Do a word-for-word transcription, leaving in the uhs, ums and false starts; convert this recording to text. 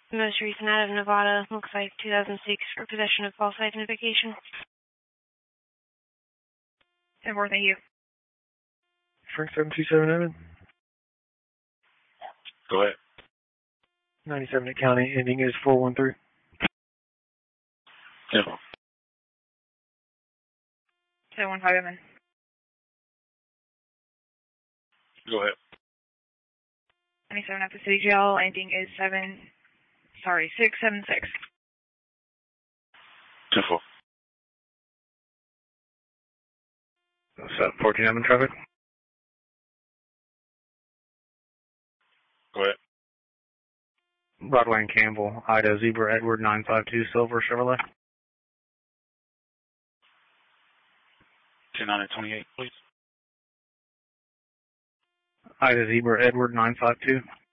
The most recent out of Nevada looks like two thousand six for possession of false identification. ten four, thank you. Frank seven two seven Evan. Go ahead. ninety-seven at county, ending is four one three. Yeah. seven one five, Evan. Go ahead. ninety-seven at the city jail, ending is seven, sorry, six seven six. ten four. seven fourteen Evan traffic. Go ahead. Broadway and Campbell, Ida Zebra Edward nine five two Silver Chevrolet. ten nine twenty-eight, please. Ida Zebra Edward nine five two.